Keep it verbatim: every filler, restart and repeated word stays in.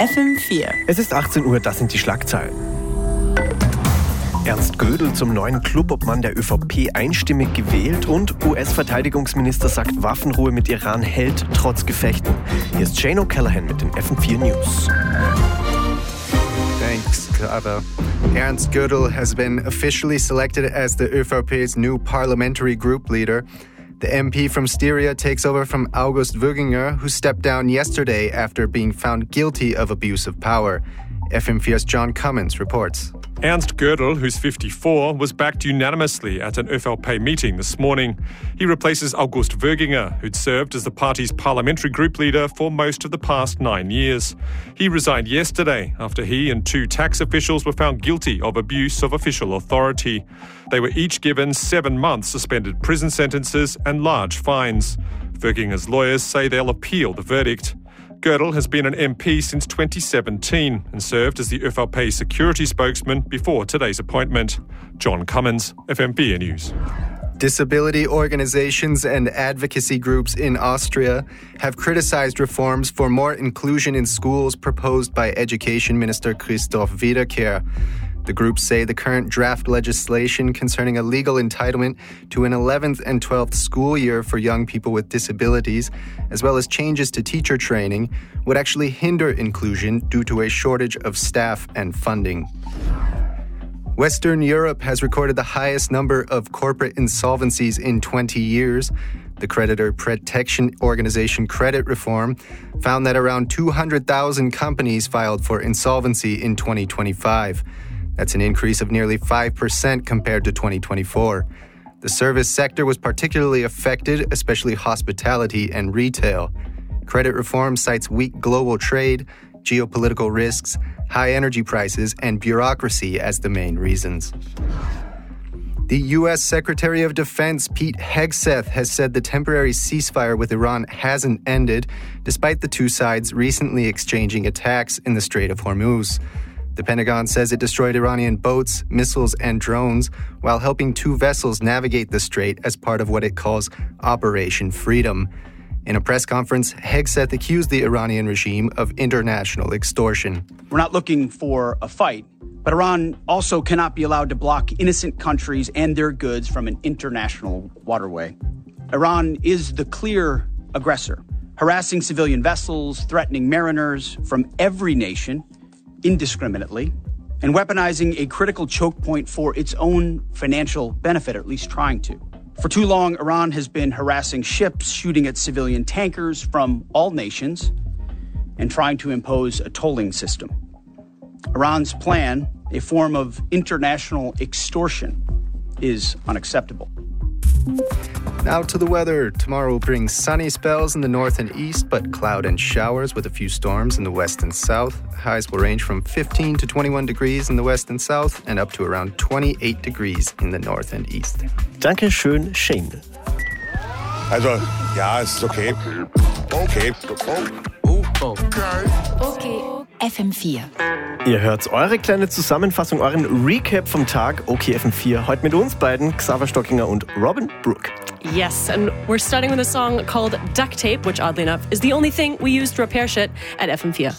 F M vier. Es ist achtzehn Uhr, das sind die Schlagzeilen. Ernst Gödel zum neuen Clubobmann der ÖVP einstimmig gewählt und U S-Verteidigungsminister sagt, Waffenruhe mit Iran hält trotz Gefechten. Hier ist Shane O'Callaghan mit den F M vier News. Thanks, Clara. Ernst Gödel has been officially selected as the ÖVP's new parliamentary group leader. The M P from Styria takes over from August Wöginger, who stepped down yesterday after being found guilty of abuse of power. F M vier's John Cummins reports. Ernst Gödel, who's fifty-four, was backed unanimously at an ÖVP meeting this morning. He replaces August Wöginger, who'd served as the party's parliamentary group leader for most of the past nine years. He resigned yesterday after he and two tax officials were found guilty of abuse of official authority. They were each given seven months suspended prison sentences and large fines. Wöginger's lawyers say they'll appeal the verdict. Gödel has been an M P since twenty seventeen and served as the ÖVP security spokesman before today's appointment. John Cummins, F M vier News. Disability organizations and advocacy groups in Austria have criticized reforms for more inclusion in schools proposed by Education Minister Christoph Wiederkehr. The groups say the current draft legislation concerning a legal entitlement to an eleventh and twelfth school year for young people with disabilities, as well as changes to teacher training, would actually hinder inclusion due to a shortage of staff and funding. Western Europe has recorded the highest number of corporate insolvencies in twenty years. The creditor protection organization Credit Reform found that around two hundred thousand companies filed for insolvency in twenty twenty-five. That's an increase of nearly five percent compared to twenty twenty-four. The service sector was particularly affected, especially hospitality and retail. Credit Reform cites weak global trade, geopolitical risks, high energy prices, and bureaucracy as the main reasons. The U S Secretary of Defense Pete Hegseth has said the temporary ceasefire with Iran hasn't ended, despite the two sides recently exchanging attacks in the Strait of Hormuz. The Pentagon says it destroyed Iranian boats, missiles, and drones while helping two vessels navigate the strait as part of what it calls Operation Freedom. In a press conference, Hegseth accused the Iranian regime of international extortion. We're not looking for a fight, but Iran also cannot be allowed to block innocent countries and their goods from an international waterway. Iran is the clear aggressor, harassing civilian vessels, threatening mariners from every nation indiscriminately, and weaponizing a critical choke point for its own financial benefit, or at least trying to. For too long, Iran has been harassing ships, shooting at civilian tankers from all nations, and trying to impose a tolling system. Iran's plan, a form of international extortion, is unacceptable. Now to the weather. Tomorrow will bring sunny spells in the north and east, but cloud and showers with a few storms in the west and south. Highs will range from fifteen to twenty-one degrees in the west and south and up to around twenty-eight degrees in the north and east. Danke schön, Shane. Also, ja, es ist okay. Okay. Oh, okay. Okay. F M vier. Ihr hört eure kleine Zusammenfassung, euren Recap vom Tag. Okay, F M vier. Heute mit uns beiden, Xaver Stockinger und Robin Brooke. Yes, and we're starting with a song called Duct Tape, which oddly enough is the only thing we use to repair shit at F M vier.